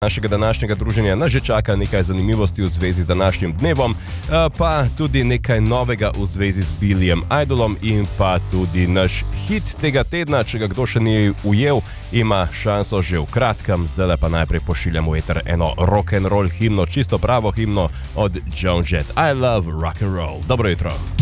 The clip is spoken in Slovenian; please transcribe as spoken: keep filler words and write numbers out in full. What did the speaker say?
našega današnjega druženja nas že čaka nekaj zanimivosti v zvezi z današnjim dnevom, pa tudi nekaj novega v zvezi z Billyjem Idolom in pa tudi naš hit tega tedna, če ga kdo še ni ujel, ima šanso že v kratkem. Zdaj pa najprej pošiljamo v eter eno rock'n'roll himno, čisto pravo himno od Joan Jett. I love rock'n'roll. Dobro jutro.